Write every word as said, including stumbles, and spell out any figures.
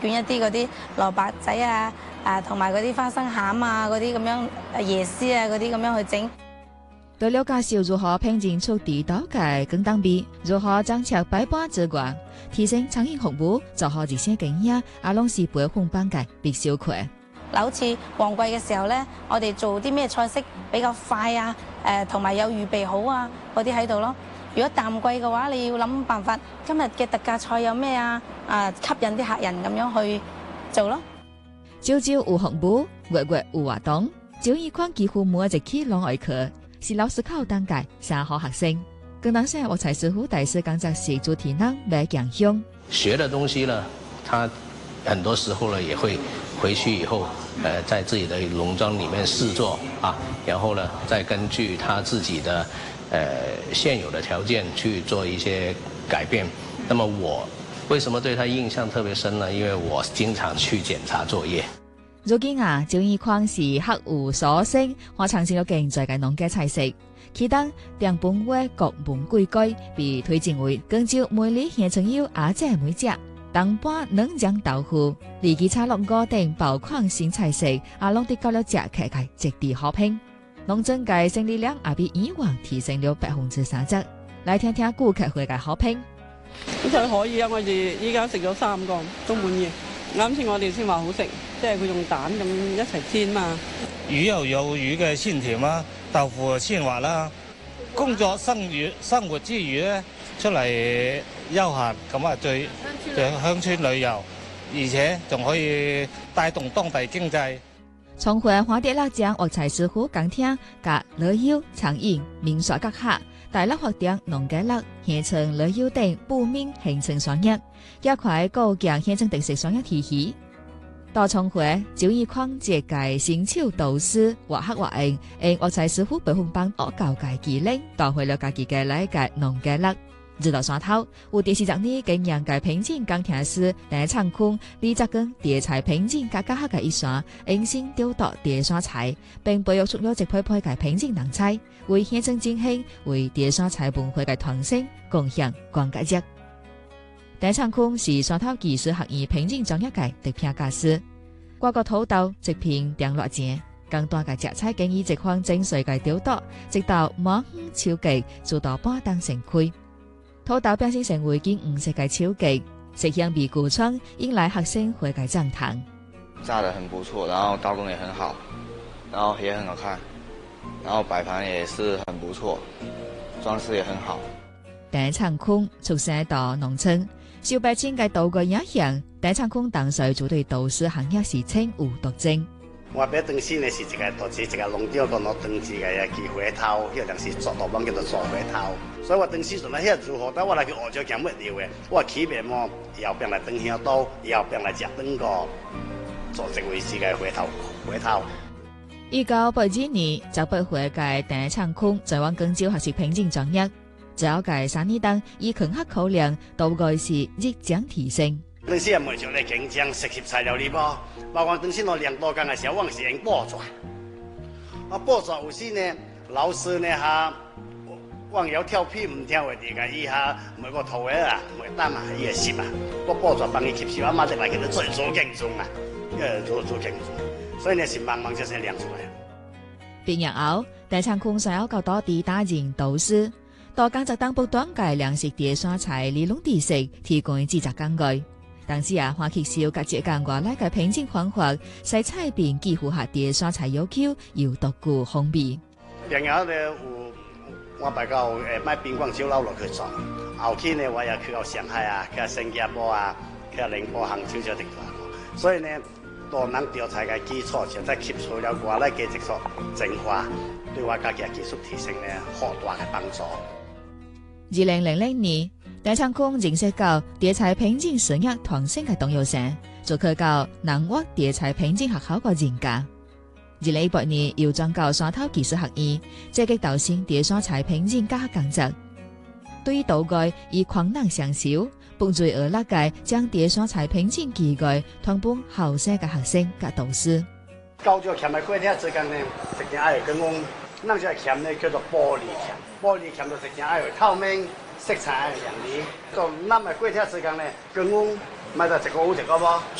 捲一啲嗰啲蘿蔔仔啊，啊同埋嗰啲花生餡啊嗰啲咁樣椰絲啊嗰啲咁樣去整。 為了介紹如何品鑑出地道嘅高檔味，如何增設擺盤之外，提升餐飲服務，做好這些經驗，也攏是培訓班嘅必修課。 嗱，好似旺季嘅時候咧，我哋做啲咩菜式比較快啊？誒，同埋有預備好啊嗰啲喺度咯。如果淡季嘅話，你要諗辦法，今日嘅特價菜有咩啊？啊，吸引啲客人咁樣去做咯。 朝朝有服務，月月有活動，九二框幾乎每一期攏愛去。是老師考當屆三好學生，更當時我才師傅大師講則是主題人來講鄉。 學的東西呢，他很多時候呢也會回去以後，呃，在自己的農莊裡面試做啊，然後呢再根據他自己的呃現有的條件去做一些改變。那麼我為什麼對他印象特別深呢？因為我經常去檢查作業。 如今啊，九二框是客戶所稱，我呈現咗競在嘅農家菜式，其中澱粉味各門歸歸，被推薦為更照每里現成有阿姐每隻，當半冷醬豆腐，離奇炒落鍋定爆款新菜式，阿攏啲高了價客界極地好評。農政界生意量也比以往提升了百分之三十。來聽聽顧客會嘅好評。 咁佢可以啊，我哋依家食咗三個都滿意。啱先我哋先話好食，即係佢用蛋咁一齊煎嘛。 魚又有魚嘅鮮甜啦，豆腐鮮滑啦。工作生活生活之餘咧，出嚟休閒咁啊，最最鄉村旅遊，而且仲可以帶動當地經濟。 從回花蝶辣醬學柴師傅講聽，甲旅遊、餐飲、民宿各客，大粒學店農家樂、縣城旅遊等布面形成雙業，一塊高強縣城特色雙業體系。到從回九二框接界新潮導師或黑或硬，因學柴師傅培訓班學教界技能，帶回了家己嘅理解農家樂。直到山頭，有第四十年經驗嘅品鑑鋼鐵師第長空，李澤根碟菜品鑑加加下嘅一雙，應先雕琢碟刷菜，並培育出咗一批批嘅品鑑人才，為縣城振興，為碟刷菜文化嘅傳承貢獻光佳績。第長空是山頭技術學院品鑑專業嘅特聘教師，掛個土豆直片訂落錢，更多嘅食材經已直況精髓嘅雕琢，直到滿園超技做到半當成規。土豆變成成為近五十個超級，食香味古川，引來學生回來讚嘆。 炸得很不錯，然後刀工也很好，然後也很好看，然後擺盤也是很不錯，裝飾也很好。 第長空出生到農村，小白青嘅道具影響，第長空當時就對導師行業是稱有獨精。 我俾當時呢是一個獨資，一個農場個攞當時嘅機回頭，迄個是做老闆叫做做回頭。所以我當時就嚟遐如何，但我來去學咗講乜料嘅，我起面麼後邊來當鄉刀，後邊來食當個做一位是個回頭回頭。 一九八二年，就不會嘅第一場空在往廣州學習品鑑專業，只要嘅三年當以強刻考量，大概是日漸提升。 當時也唔就嚟競爭食材材料哩噃，包括當時我量多工嘅時候，我是用布抓，啊布抓有時呢，老師呢嚇。我有跳皮唔跳嘅地嘅，伊下每個頭嘅啦，每單啊，伊個攝啊，我幫助幫伊吸收，阿媽就嚟叫佢做做競爭啊，因為做做競爭，所以呢是慢慢就是量出來。 畢業後，第長空想要較多啲打人導師，多講就當不斷嘅糧食碟刷菜理論知識，提供製作工具。當時啊，花旗少甲接講過來嘅品鑑方法，使菜品幾乎合碟刷菜要求，又獨具風味。 另外咧有。我大家誒買賓館酒樓落去做，後期呢我又去到上海啊，去新加坡啊，去寧波、杭州這地方，所以呢，多能調查嘅基礎，現在吸收了我咧嘅技術精華，對我家嘅技術提升呢好大嘅幫助。 二零零零年，第長空認識到碟菜品鑑事業傳承嘅重要性，就去到南岳碟菜品鑑學校個研究。二零一八年又轉到山頭技術學院，積極導先碟刷菜品鑑加工作。對於道具以困難上少，不最而辣嘅將碟刷菜品鑑機具傳播後生嘅學生及導師。 教咗鉗嘅規條之間呢，食件愛跟我，那隻鉗呢叫做玻璃鉗，玻璃鉗就食件愛透明，色彩愛亮麗。到那麼規條之間呢，跟我買到一個有一個無，